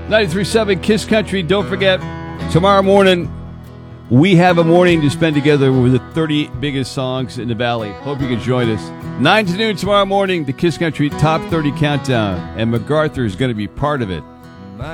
93.7 Kiss Country. Don't forget, tomorrow morning, we have a morning to spend together with the 30 biggest songs in the Valley. Hope you can join us. 9 to noon tomorrow morning, the Kiss Country Top 30 Countdown. And MacArthur is going to be part of it.